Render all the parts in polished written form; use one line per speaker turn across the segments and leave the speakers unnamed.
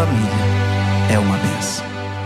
família é uma bênção.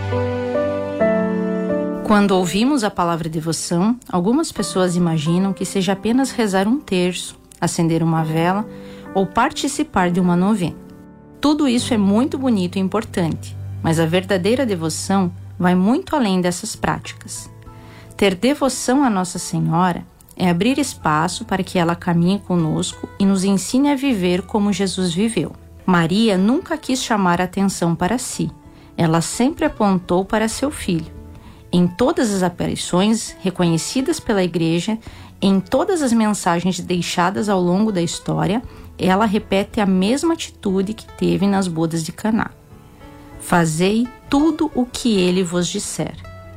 Quando ouvimos a palavra devoção, algumas pessoas imaginam que seja apenas rezar um terço, acender uma vela ou participar de uma novena. Tudo isso é muito bonito e importante, mas a verdadeira devoção vai muito além dessas práticas. Ter devoção a Nossa Senhora é abrir espaço para que ela caminhe conosco e nos ensine a viver como Jesus viveu. Maria nunca quis chamar a atenção para si, ela sempre apontou para seu filho. Em todas as aparições reconhecidas pela Igreja, em todas as mensagens deixadas ao longo da história, ela repete a mesma atitude que teve nas bodas de Caná. Fazei tudo o que ele vos disser.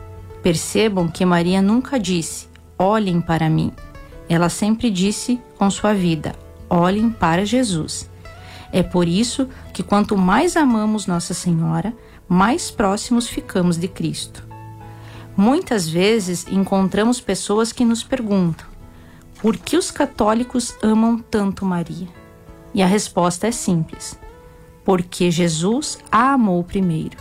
Percebam que Maria nunca disse, olhem para mim. Ela sempre disse com sua vida, olhem para Jesus. É por isso que quanto mais amamos Nossa Senhora, mais próximos ficamos de Cristo. Muitas vezes encontramos pessoas que nos perguntam, por que os católicos amam tanto Maria? E a resposta é simples, porque Jesus a amou primeiro.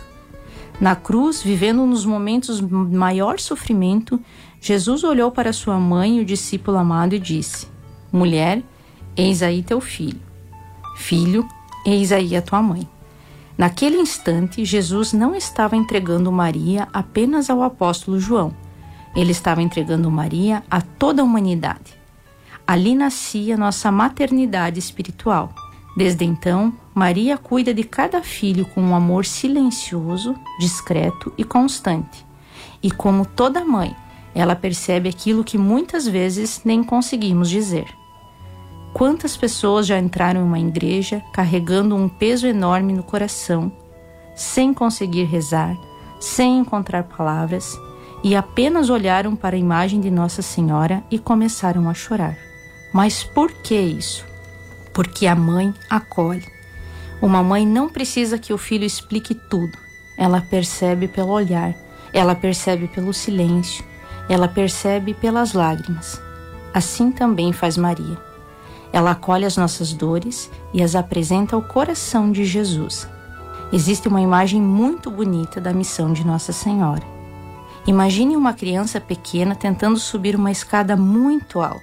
Na cruz, vivendo nos momentos de maior sofrimento, Jesus olhou para sua mãe e o discípulo amado e disse, mulher, eis aí teu filho. Filho, eis aí a tua mãe. Naquele instante, Jesus não estava entregando Maria apenas ao apóstolo João. Ele estava entregando Maria a toda a humanidade. Ali nascia nossa maternidade espiritual. Desde então, Maria cuida de cada filho com um amor silencioso, discreto e constante. E como toda mãe, ela percebe aquilo que muitas vezes nem conseguimos dizer. Quantas pessoas já entraram em uma igreja carregando um peso enorme no coração, sem conseguir rezar, sem encontrar palavras, e apenas olharam para a imagem de Nossa Senhora e começaram a chorar. Mas por que isso? Porque a mãe acolhe. Uma mãe não precisa que o filho explique tudo. Ela percebe pelo olhar, ela percebe pelo silêncio, ela percebe pelas lágrimas. Assim também faz Maria. Ela acolhe as nossas dores e as apresenta ao coração de Jesus. Existe uma imagem muito bonita da missão de Nossa Senhora. Imagine uma criança pequena tentando subir uma escada muito alta.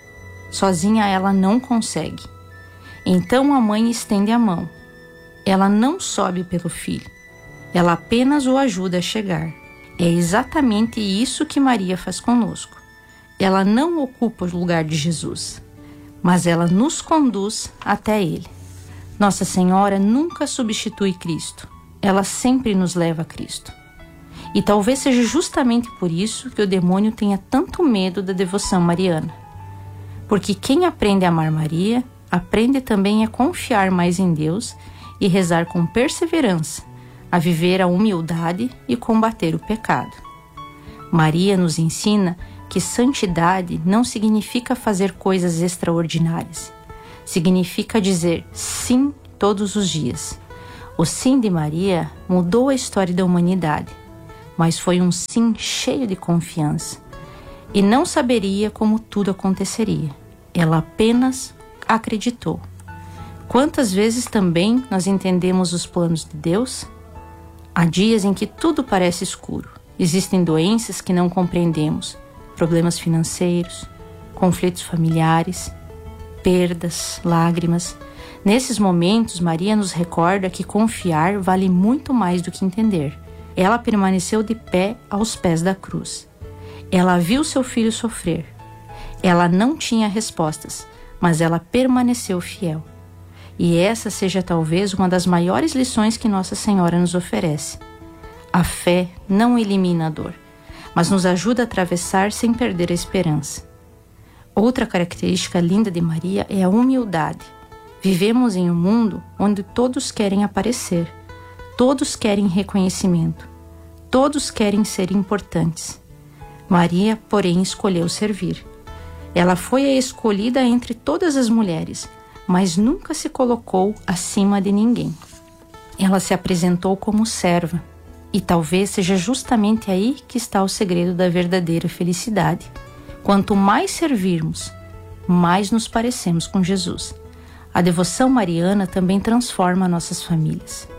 Sozinha ela não consegue. Então a mãe estende a mão. Ela não sobe pelo filho. Ela apenas o ajuda a chegar. É exatamente isso que Maria faz conosco. Ela não ocupa o lugar de Jesus, mas ela nos conduz até Ele. Nossa Senhora nunca substitui Cristo. Ela sempre nos leva a Cristo. E talvez seja justamente por isso que o demônio tenha tanto medo da devoção mariana. Porque quem aprende a amar Maria, aprende também a confiar mais em Deus e rezar com perseverança, a viver a humildade e combater o pecado. Maria nos ensina que santidade não significa fazer coisas extraordinárias. Significa dizer sim todos os dias. O sim de Maria mudou a história da humanidade, mas foi um sim cheio de confiança. E não saberia como tudo aconteceria. Ela apenas acreditou. Quantas vezes também nós entendemos os planos de Deus? Há dias em que tudo parece escuro. Existem doenças que não compreendemos, problemas financeiros, conflitos familiares, perdas, lágrimas. Nesses momentos, Maria nos recorda que confiar vale muito mais do que entender. Ela permaneceu de pé aos pés da cruz. Ela viu seu filho sofrer. Ela não tinha respostas, mas ela permaneceu fiel. E essa seja talvez uma das maiores lições que Nossa Senhora nos oferece. A fé não elimina a dor, mas nos ajuda a atravessar sem perder a esperança. Outra característica linda de Maria é a humildade. Vivemos em um mundo onde todos querem aparecer, todos querem reconhecimento, todos querem ser importantes. Maria, porém, escolheu servir. Ela foi a escolhida entre todas as mulheres, mas nunca se colocou acima de ninguém. Ela se apresentou como serva, e talvez seja justamente aí que está o segredo da verdadeira felicidade. Quanto mais servirmos, mais nos parecemos com Jesus. A devoção mariana também transforma nossas famílias.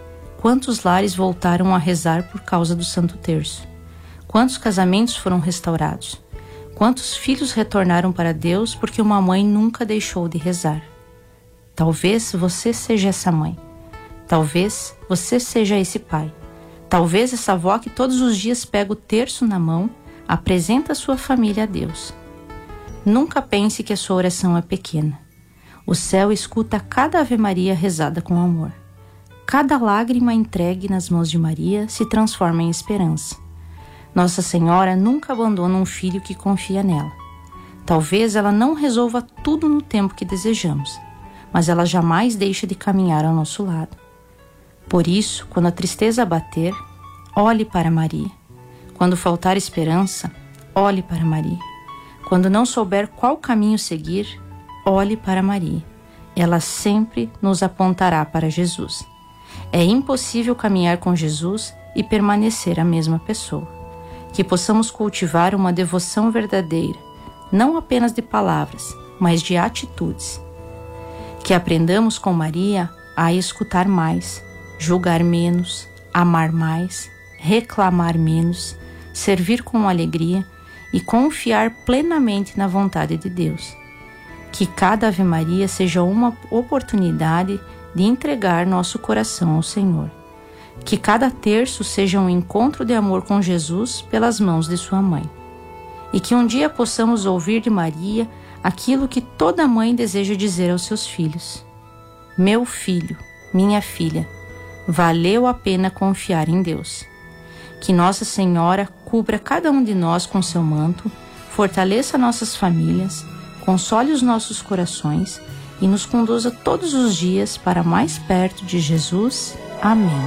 Quantos lares voltaram a rezar por causa do Santo Terço? Quantos casamentos foram restaurados? Quantos filhos retornaram para Deus porque uma mãe nunca deixou de rezar? Talvez você seja essa mãe. Talvez você seja esse pai. Talvez essa avó que todos os dias pega o terço na mão, apresenta a sua família a Deus. Nunca pense que a sua oração é pequena. O céu escuta cada Ave Maria rezada com amor. Cada lágrima entregue nas mãos de Maria se transforma em esperança. Nossa Senhora nunca abandona um filho que confia nela. Talvez ela não resolva tudo no tempo que desejamos, mas ela jamais deixa de caminhar ao nosso lado. Por isso, quando a tristeza bater, olhe para Maria. Quando faltar esperança, olhe para Maria. Quando não souber qual caminho seguir, olhe para Maria. Ela sempre nos apontará para Jesus. É impossível caminhar com Jesus e permanecer a mesma pessoa. Que possamos cultivar uma devoção verdadeira, não apenas de palavras, mas de atitudes. Que aprendamos com Maria a escutar mais, julgar menos, amar mais, reclamar menos, servir com alegria e confiar plenamente na vontade de Deus. Que cada Ave Maria seja uma oportunidade de entregar nosso coração ao Senhor. Que cada terço seja um encontro de amor com Jesus pelas mãos de sua mãe. E que um dia possamos ouvir de Maria aquilo que toda mãe deseja dizer aos seus filhos: meu filho, minha filha, valeu a pena confiar em Deus. Que Nossa Senhora cubra cada um de nós com seu manto, fortaleça nossas famílias, console os nossos corações e nos conduza todos os dias para mais perto de Jesus. Amém.